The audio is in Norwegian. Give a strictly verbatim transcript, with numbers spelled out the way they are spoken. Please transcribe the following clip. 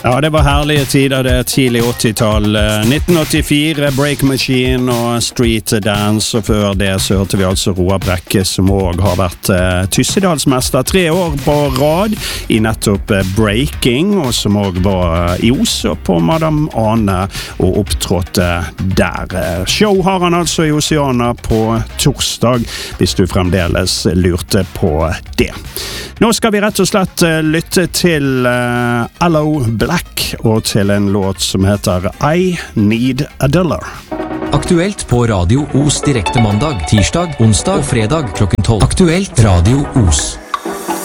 Ja, det var herlige tider, det tidlig åttitall. nitten åttifire, Break Machine og Street Dance, og før det så hørte vi altså Roar Brekke, som også har vært uh, Tyssedalsmester tre år på rad i nettopp uh, breaking, og som også var uh, i Oslo på Madame Ane og opptrådte der. Show har han altså i Oceana på torsdag, hvis du fremdeles lurte på det. Nå skal vi rett og slett uh, lytte til uh, Allo Black og til en låt som heter I Need a Dollar. Aktuelt på Radio Os direkte mandag, tirsdag, onsdag og fredag klokken tolv. Aktuelt Radio Os.